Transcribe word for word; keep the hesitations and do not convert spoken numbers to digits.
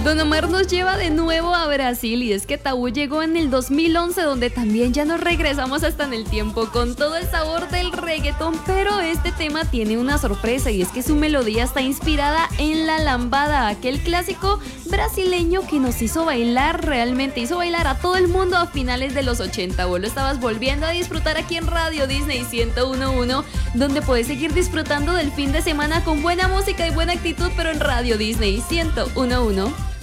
Don Omar nos lleva de nuevo a Brasil y es que Tabú llegó en el dos mil once, donde también ya nos regresamos hasta en el tiempo con todo el sabor del reggaetón, pero este tema tiene una sorpresa y es que su melodía está inspirada en la lambada, aquel clásico brasileño que nos hizo bailar, realmente hizo bailar a todo el mundo a finales de los ochenta. Vos lo estabas volviendo a disfrutar aquí en Radio Disney ciento uno punto uno, donde puedes seguir disfrutando del fin de semana con buena música y buena actitud, pero en Radio Disney ciento uno punto uno.